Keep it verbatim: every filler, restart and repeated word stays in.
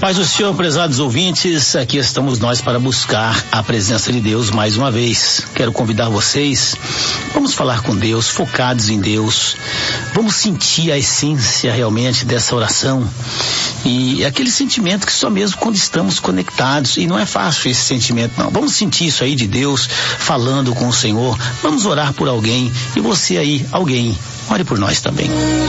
Paz do Senhor, prezados ouvintes, aqui estamos nós para buscar a presença de Deus mais uma vez. Quero convidar vocês, vamos falar com Deus, focados em Deus, vamos sentir a essência realmente dessa oração e aquele sentimento que só mesmo quando estamos conectados, e não é fácil esse sentimento não, vamos sentir isso aí de Deus, falando com o Senhor, vamos orar por alguém, e você aí, alguém, ore por nós também.